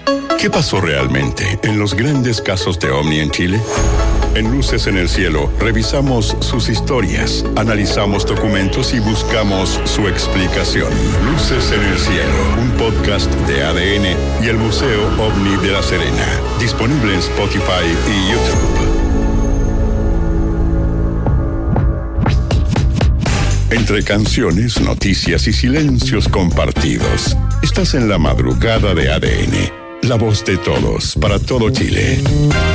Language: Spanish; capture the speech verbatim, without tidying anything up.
¿Qué pasó realmente en los grandes casos de OVNI en Chile? En Luces en el Cielo, revisamos sus historias, analizamos documentos y buscamos su explicación. Luces en el Cielo, un podcast de A D N y el Museo OVNI de La Serena. Disponible en Spotify y YouTube. Entre canciones, noticias y silencios compartidos, estás en la madrugada de A D N. La voz de todos, para todo Chile.